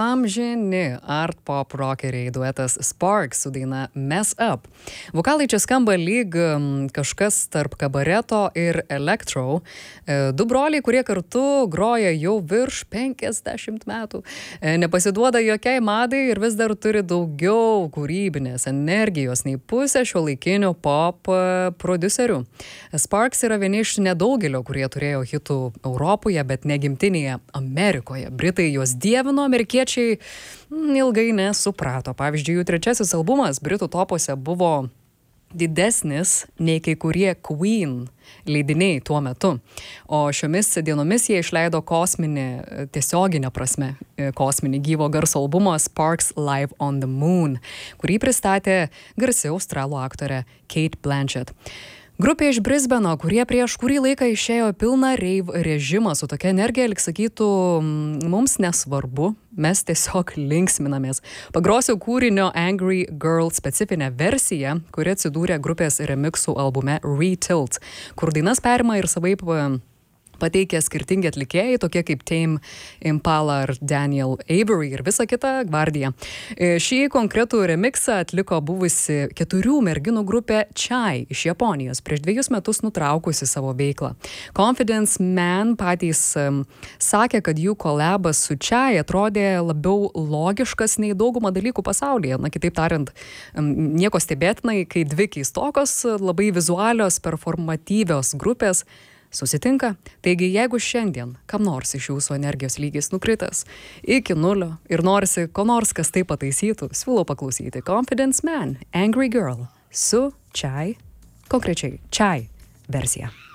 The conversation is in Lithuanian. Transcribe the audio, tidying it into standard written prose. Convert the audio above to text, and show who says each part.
Speaker 1: amžini art pop rockeriai duetas Sparks su daina Mess Up. Vokalai čia skamba lyg kažkas tarp kabareto ir elektro. Du broliai, kurie kartu groja jau virš 50 metų. Nepasiduoda jokiai madai ir vis dar turi daugiau kūrybinės energijos nei pusė šiuolaikinių pop prodiuserių. Sparks yra vieni iš nedaugelio, kurie turėjo hitų Europoje, bet ne gimtinėje Amerikoje. Britai juos dievino, amerikiečiai ilgai nesuprato. Pavyzdžiui, jų trečiasis albumas Britų topuose buvo didesnis nei kai kurie Queen leidiniai tuo metu. O šiomis dienomis jie išleido kosminį, tiesioginę prasme, kosminį gyvo garso albumą Sparks Live on the Moon, kurį pristatė garsi australų aktorė Cate Blanchett. Grupė iš Brisbano, kurie prieš kurį laiką išėjo pilną rave režimą su tokia energija, lyg sakytų, mums nesvarbu, mes tiesiog linksminamės. Pagrosiu kūrinio Angry Girl specifinę versiją, kuri atsidūrė grupės remixų albume Retilt, kur dainas perima ir savaip pateikia skirtingi atlikėjai, tokie kaip Tame Impala ar Daniel Avery ir visa kita gvardija. Šį konkretų remixą atliko buvusi 4 merginų grupė Chai iš Japonijos, prieš 2 metus nutraukusi savo veiklą. Confidence Man patys sakė, kad jų kolabas su Chai atrodė labiau logiškas nei dauguma dalykų pasaulyje. Na, kitaip tariant, nieko stebėtinai, kai 2 keistokos, labai vizualios, performatyvios grupės susitinka. Taigi, jeigu šiandien kam nors iš jūsų energijos lygis nukritęs iki 0 ir norisi ko nors, kas tai pataisytų, siūlau paklausyti Confidence Man, Angry Girl su Chai, konkrečiai Chai versija.